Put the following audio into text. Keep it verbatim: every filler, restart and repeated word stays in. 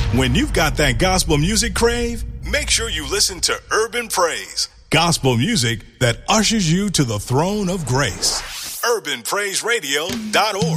When you've got that gospel music crave, make sure you listen to Urban Praise, gospel music that ushers you to the throne of grace. urban praise radio dot org